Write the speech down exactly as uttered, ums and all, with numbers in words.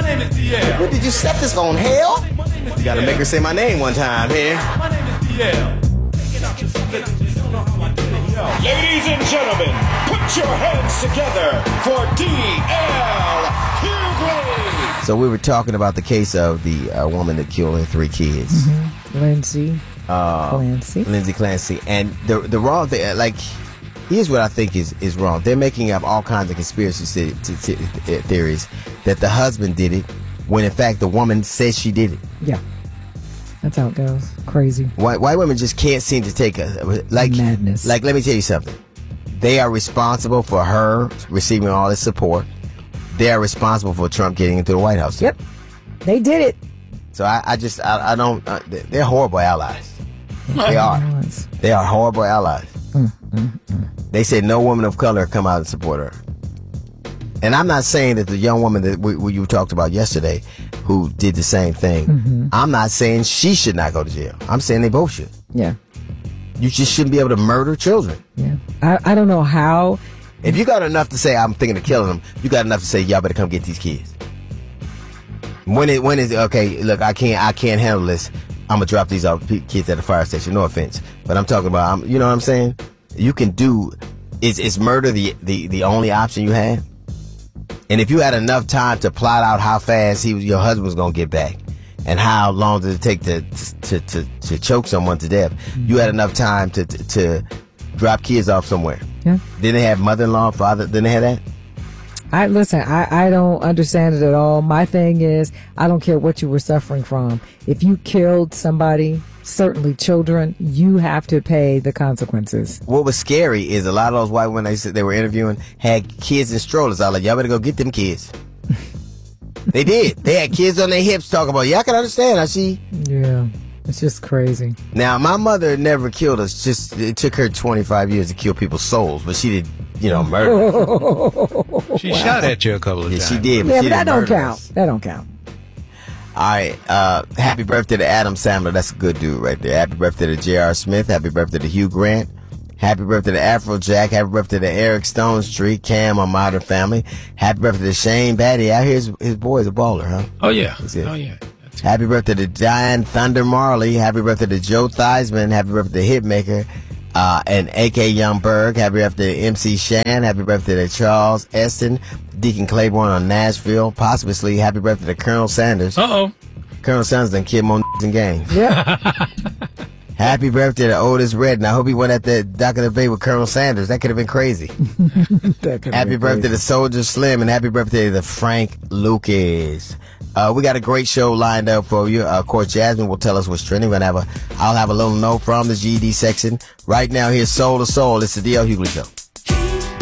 name is D L. What, did you set this on hell? You gotta make her say my name one time here. My name is D L. Ladies and gentlemen, put your hands together for D L Hughley. So we were talking about the case of the uh, woman that killed her three kids. Mm-hmm. Lindsay uh, Clancy. Lindsay Clancy. And the the wrong thing, like, here's what I think is, is wrong. They're making up all kinds of conspiracy theories that the husband did it, when in fact the woman says she did it. Yeah. That's how it goes. Crazy. White, white women just can't seem to take a, like, madness. Like, let me tell you something. They are responsible for her receiving all this support. They are responsible for Trump getting into the White House. Yep. They did it. So I, I just, I, I don't, uh, they're horrible allies. They are. They are horrible allies. Mm, mm, mm. They said no woman of color come out and support her. And I'm not saying that the young woman that we, we, you talked about yesterday who did the same thing, mm-hmm. I'm not saying she should not go to jail. I'm saying they both should. Yeah. You just shouldn't be able to murder children. Yeah. I, I don't know how. If you got enough to say, I'm thinking of killing them, you got enough to say, y'all better come get these kids. When it, when is it, okay, look, I can't, I can't handle this. I'm going to drop these off kids at the fire station. No offense. But I'm talking about, I'm, you know what I'm saying? You can do, is, is murder the, the, the only option you have? And if you had enough time to plot out how fast he was, your husband was going to get back, and how long did it take to to, to, to choke someone to death, mm-hmm. you had enough time to, to to drop kids off somewhere. Yeah. Didn't they have mother-in-law, father? Didn't they have that? I listen. I, I don't understand it at all. My thing is, I don't care what you were suffering from. If you killed somebody, certainly children, you have to pay the consequences. What was scary is a lot of those white women they said they were interviewing had kids in strollers. I was like, y'all better go get them kids. They did. They had kids on their hips talking about, yeah, I can understand. I see. Yeah. It's just crazy. Now, my mother never killed us. Just it took her twenty-five years to kill people's souls, but she did, you know, murder. She wow. shot at you a couple of yeah, times. She did, but yeah, she but that don't count. Us. That don't count. All right. Uh, happy birthday to Adam Sandler. That's a good dude right there. Happy birthday to J R. Smith. Happy birthday to Hugh Grant. Happy birthday to Afrojack. Happy birthday to Eric Stone Street, Cam on Modern Family. Happy birthday to Shane Batty. Out here, his, his boy's a baller, huh? Oh, yeah. Oh, yeah. That's Happy birthday to Diane Thunder Marley. Happy birthday to Joe Theismann. Happy birthday to Hitmaker. Uh, and A K Young Berg. Happy birthday to M C Shan. Happy birthday to Charles Eston. Deacon Claiborne on Nashville. Possibly happy birthday to Colonel Sanders. Uh-oh. Colonel Sanders done killed more in games. Yeah. Happy birthday to Otis Redden. I hope he went at the Dock of the Bay with Colonel Sanders. That could have been crazy. Happy birthday crazy. to Soldier Slim, and happy birthday to Frank Lucas. Uh, we got a great show lined up for you. Uh, of course, Jasmine will tell us what's trending. We're gonna have a, I'll have a little note from the G E D section. Right now, here's Soul to Soul. It's the D L Hughley Show.